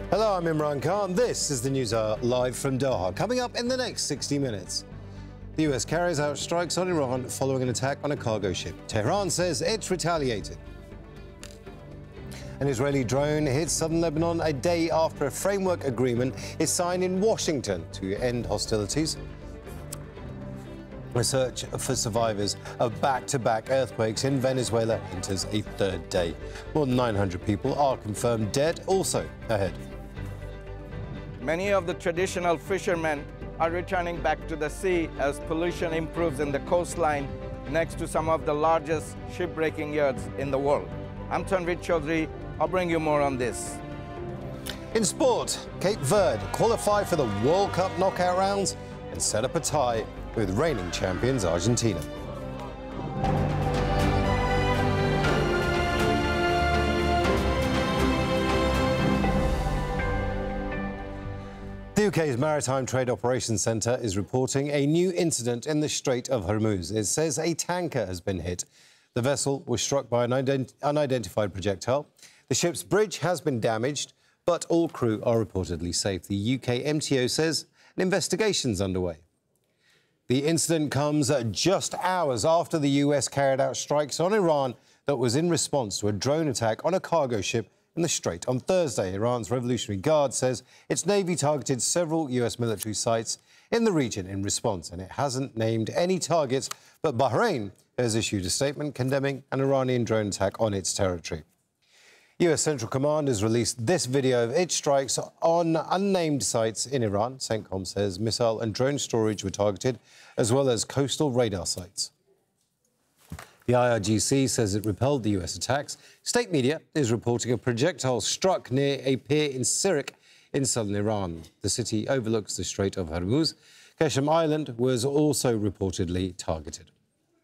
Hello, I'm Imran Khan. This is the News Hour live from Doha. Coming up in the next 60 minutes. The US carries out strikes on Iran following an attack on a cargo ship. Tehran says it's retaliated. An Israeli drone hit southern Lebanon a day after a framework agreement is signed in Washington to end hostilities. A search for survivors of back-to-back earthquakes in Venezuela enters a third day. More than 900 people are confirmed dead. Also ahead. Many of the traditional fishermen are returning back to the sea as pollution improves in the coastline next to some of the largest shipbreaking yards in the world. I'm Tanveer Chaudhary. I'll bring you more on this. In sport, Cape Verde qualified for the World Cup knockout rounds and set up a tie with reigning champions Argentina. The UK's Maritime Trade Operations Centre is reporting a new incident in the Strait of Hormuz. It says a tanker has been hit. The vessel was struck by an unidentified projectile. The ship's bridge has been damaged, but all crew are reportedly safe. The UK MTO says an investigation's underway. The incident comes just hours after the US carried out strikes on Iran that was in response to a drone attack on a cargo ship in the Strait. On Thursday, Iran's Revolutionary Guard says its navy targeted several US military sites in the region in response, and it hasn't named any targets, but Bahrain has issued a statement condemning an Iranian drone attack on its territory. US Central Command has released this video of its strikes on unnamed sites in Iran. CENTCOM says missile and drone storage were targeted, as well as coastal radar sites. The IRGC says it repelled the US attacks. State media is reporting a projectile struck near a pier in Sirik in southern Iran. The city overlooks the Strait of Hormuz. Qeshm Island was also reportedly targeted.